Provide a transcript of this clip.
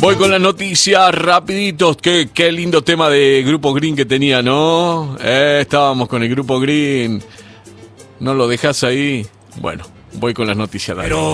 Voy con las noticias rapiditos. Qué lindo tema de Grupo Green que tenía, ¿no? Estábamos con el Grupo Green. ¿No lo dejas ahí? Bueno, voy con las noticias. Dale.